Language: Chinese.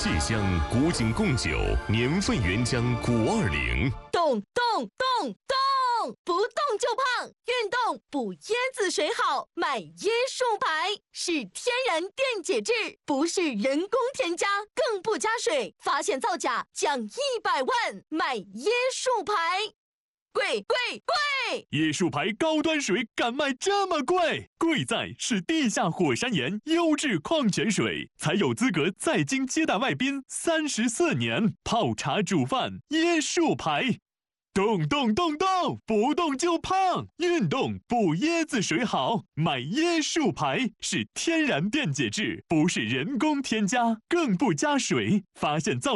蟹乡古井贡酒年份原浆520。 动动动动，不动就胖，运动补椰子水好，买椰树牌是天然电解质，不是人工添加，更不加水，发现造假奖100万，买椰树牌。贵！ 椰树牌高端水敢卖这么贵？贵在是地下火山岩优质矿泉水，才有资格在京接待外宾34年。泡茶煮饭，椰树牌。动动动动，不动就胖，运动补椰子水好，买椰树牌是天然电解质，不是人工添加，更不加水，发现造